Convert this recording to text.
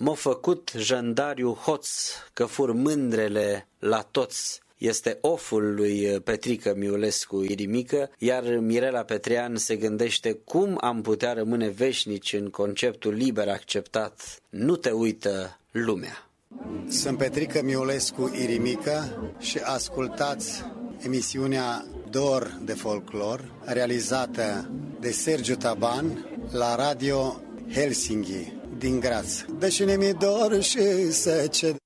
M-a făcut jandariu hoț, că fur mândrele la toți. Este oful lui Petrică Miulescu Irimică, iar Mirela Petrean se gândește cum am putea rămâne veșnici în conceptul liber acceptat. Nu te uită lumea. Sunt Petrică Miulescu Irimică și ascultați emisiunea Dor de Folclor, realizată de Sergiu Taban la Radio Helsinki din Graz. Deși mi dor și sece